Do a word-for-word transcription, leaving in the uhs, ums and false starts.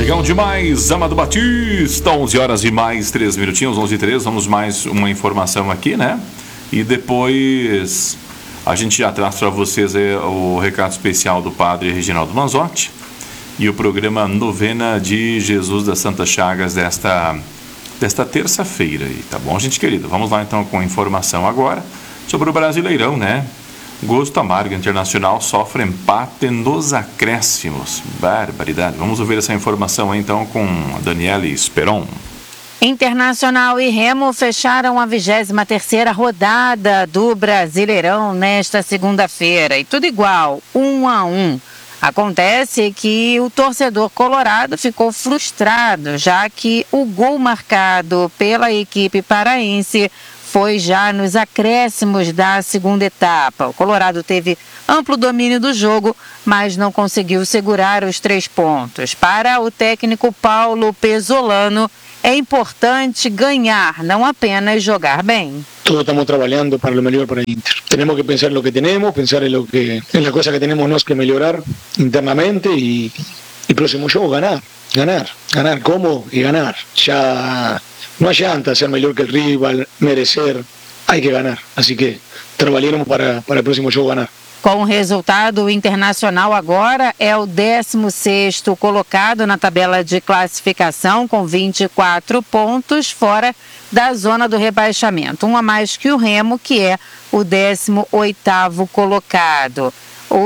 Legal demais, Amado Batista, onze horas e mais três minutinhos, onze e três, vamos mais uma informação aqui, né? E depois a gente já traz para vocês aí o recado especial do Padre Reginaldo Manzotti e o programa Novena de Jesus das Santas Chagas desta, desta terça-feira, aí, tá bom, gente querida? Vamos lá então com a informação agora sobre o Brasileirão, né? Gosto Amargo Internacional sofre empate nos acréscimos. Barbaridade. Vamos ouvir essa informação aí, então com a Daniela Esperon. Internacional e Remo fecharam a vigésima terceira rodada do Brasileirão nesta segunda-feira. E tudo igual, um a um. Acontece que o torcedor colorado ficou frustrado, já que o gol marcado pela equipe paraense foi já nos acréscimos da segunda etapa. O Colorado teve amplo domínio do jogo, mas não conseguiu segurar os três pontos. Para o técnico Paulo Pesolano, é importante ganhar, não apenas jogar bem. Todos estamos trabalhando para o melhor para o Inter. Temos que pensar no que temos, pensar em lo que, en la cosa que temos nós que melhorar internamente e e próximo jogo ganar, ganar, ganar como e ganar. Já no adianta ser melhor que o rival, merecer, hay que ganar. Así que trabalharemos para, para o próximo jogo ganar. Com o resultado, o Internacional agora é o décimo sexto colocado na tabela de classificação, com vinte e quatro pontos, fora da zona do rebaixamento. Um a mais que o Remo, que é o décimo oitavo colocado.